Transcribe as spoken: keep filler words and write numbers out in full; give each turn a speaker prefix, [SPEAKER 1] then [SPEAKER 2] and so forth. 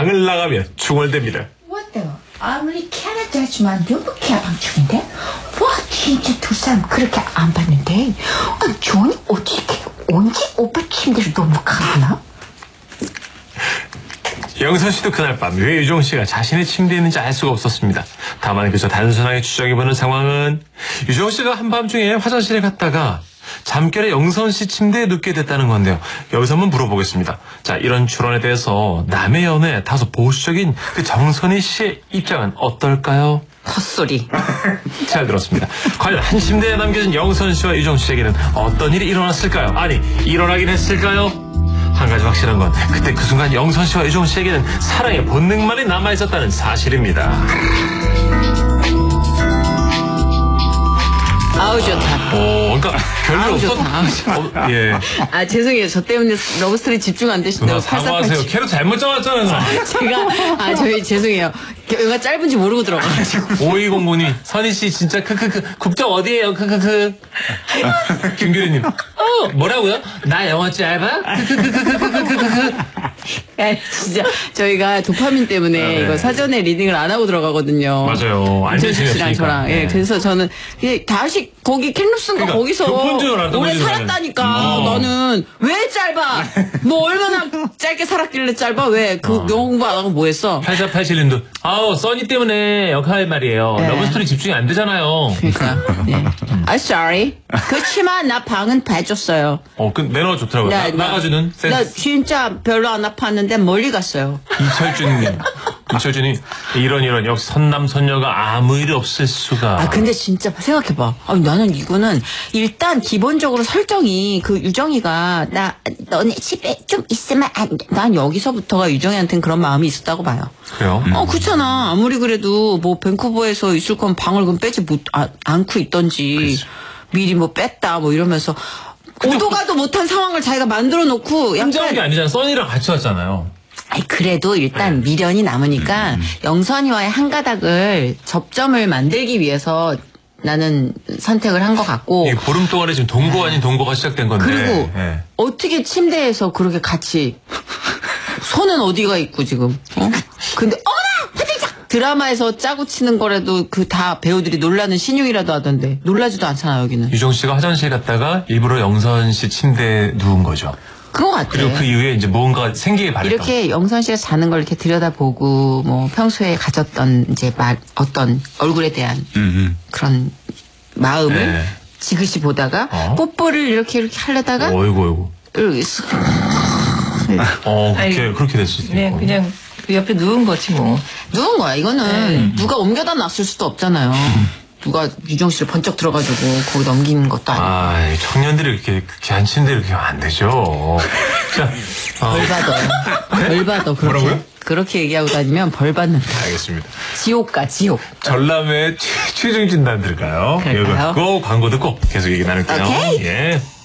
[SPEAKER 1] 방을 나가며 중얼댑니다.
[SPEAKER 2] what 아무리 캐나다지만 너무 개방적인데? 와 진짜 두 사람 그렇게 안 봤는데 아, 존이 어떻게 언제 오빠 침대를 너무 가나?
[SPEAKER 1] 영선 씨도 그날 밤 왜 유정 씨가 자신의 침대에 있는지 알 수가 없었습니다. 다만 그저 단순하게 추정해보는 상황은 유정 씨가 한밤중에 화장실에 갔다가 잠결에 영선 씨 침대에 눕게 됐다는 건데요. 여기서 한번 물어보겠습니다. 자, 이런 추론에 대해서 남의 연애에 다소 보수적인 그 정선희 씨의 입장은 어떨까요?
[SPEAKER 2] 헛소리.
[SPEAKER 1] 잘 들었습니다. 과연 한 침대에 남겨진 영선 씨와 유정 씨에게는 어떤 일이 일어났을까요? 아니, 일어나긴 했을까요? 한 가지 확실한 건 그때 그 순간 영선 씨와 유정 씨에게는 사랑의 본능만이 남아있었다는 사실입니다.
[SPEAKER 2] 아우 좋다.
[SPEAKER 1] 오, 그러니까 별로
[SPEAKER 2] 아우
[SPEAKER 1] 없었...
[SPEAKER 2] 좋다. 아우 좋다.
[SPEAKER 1] 어, 예.
[SPEAKER 2] 아 죄송해요. 저 때문에 러브스토리 집중 안 되신다고
[SPEAKER 1] 사과하세요. 캐럿 잘못 잡았잖아요.
[SPEAKER 2] 제가 아 저희 죄송해요. 영화 짧은지 모르고 들어가가지고.
[SPEAKER 1] 오이공공님 선희 씨 진짜 크크크 국적 어디예요? 크크크. 김규리님. 어 뭐라고요? 나 영어 짧아? 크크크크크크크크.
[SPEAKER 2] 야, 진짜 저희가 도파민 때문에
[SPEAKER 1] 아, 네.
[SPEAKER 2] 이거 사전에 리딩을 안 하고 들어가거든요.
[SPEAKER 1] 맞아요. 안전
[SPEAKER 2] 씨랑 저랑. 예,
[SPEAKER 1] 네.
[SPEAKER 2] 그래서 저는 그냥 다시 거기 캔루슨가
[SPEAKER 1] 그러니까,
[SPEAKER 2] 거기서
[SPEAKER 1] 교폰주를
[SPEAKER 2] 오래 살았다니까.
[SPEAKER 1] 어.
[SPEAKER 2] 너는 왜 짧아? 뭐 얼마나 짧게 살았길래 짧아? 왜 그
[SPEAKER 1] 어.
[SPEAKER 2] 영어 공부 안 하고 뭐 했어?
[SPEAKER 1] 팔사팔칠님도 아우 써니 때문에 역할 말이에요.
[SPEAKER 2] 네.
[SPEAKER 1] 러브스토리 집중이 안 되잖아요.
[SPEAKER 2] 그러니까. 네. 아, sorry. 그렇지만 나 방은 봐줬어요.
[SPEAKER 1] 어, 그 매너가 좋더라고요. 나, 나가주는 센스.
[SPEAKER 2] 나 진짜 별로 안 아팠는데 멀리 갔어요.
[SPEAKER 1] 이철준님. 이철준이 이런 이런 역시 선남 선녀가 아무 일 없을 수가.
[SPEAKER 2] 아 근데 진짜 생각해봐. 아니, 나는 이거는 일단 기본적으로 설정이 그 유정이가 나 너네 집에 좀 있으면 안 돼. 난 여기서부터가 유정이한테는 그런 마음이 있었다고 봐요.
[SPEAKER 1] 그래요?
[SPEAKER 2] 어 그렇잖아. 아무리 그래도 뭐 밴쿠버에서 있을 건 방을 그럼 빼지 못 아, 않고 있던지
[SPEAKER 1] 그치.
[SPEAKER 2] 미리 뭐 뺐다 뭐 이러면서 오도 가도 못한 상황을 자기가 만들어 놓고
[SPEAKER 1] 혼자 온 게
[SPEAKER 2] 약간
[SPEAKER 1] 아니잖아. 써니랑 같이 왔잖아요.
[SPEAKER 2] 아니 그래도 일단
[SPEAKER 1] 네.
[SPEAKER 2] 미련이 남으니까 음, 음. 영선이와의 한 가닥을 접점을 만들기 위해서 나는 선택을 한 것 같고.
[SPEAKER 1] 이 보름 동안에 지금 동거 아닌 동거가 시작된 건데.
[SPEAKER 2] 그리고
[SPEAKER 1] 네.
[SPEAKER 2] 어떻게 침대에서 그렇게 같이 손은 어디가 있고 지금. 어? 근데 어머나 화들짝 드라마에서 짜고 치는 거라도 그 다 배우들이 놀라는 신용이라도 하던데 놀라지도 않잖아 여기는.
[SPEAKER 1] 유정 씨가 화장실 갔다가 일부러 영선 씨 침대에 누운 거죠.
[SPEAKER 2] 그거 같아.
[SPEAKER 1] 그리고 그 이후에 이제 뭔가 생기길 바랬던.
[SPEAKER 2] 이렇게 영선 씨가 자는 걸 이렇게 들여다보고 뭐 평소에 가졌던 이제 말 어떤 얼굴에 대한
[SPEAKER 1] 음음.
[SPEAKER 2] 그런 마음을
[SPEAKER 1] 네.
[SPEAKER 2] 지그시 보다가
[SPEAKER 1] 어?
[SPEAKER 2] 뽀뽀를 이렇게 이렇게 하려다가
[SPEAKER 1] 어이구 어이구.
[SPEAKER 2] 이렇게 쓱
[SPEAKER 1] 어 그렇게
[SPEAKER 3] 아이고.
[SPEAKER 1] 그렇게 됐을 수
[SPEAKER 3] 네,
[SPEAKER 1] 있고.
[SPEAKER 3] 그냥 그 옆에 누운 거지 뭐.
[SPEAKER 2] 누운 거야. 이거는 누가 옮겨다 놨을 수도 없잖아요. 누가 유정 씨를 번쩍 들어가지고 거기 넘기는 것도 아니고.
[SPEAKER 1] 아, 청년들이 이렇게 귀한 침대를 이렇게 하면 안 되죠. 자, 어,
[SPEAKER 2] 벌 받아. 벌 받아. 그렇게.
[SPEAKER 1] 뭐라고요?
[SPEAKER 2] 그렇게 얘기하고 다니면 벌 받는다.
[SPEAKER 1] 알겠습니다.
[SPEAKER 2] 지옥 가 지옥.
[SPEAKER 1] 전람회 최- 최종 진단 들을까요?
[SPEAKER 2] 그럴까요?
[SPEAKER 1] 이거 광고 듣고 계속 얘기 나눌게요.
[SPEAKER 2] 오케이.
[SPEAKER 1] 예.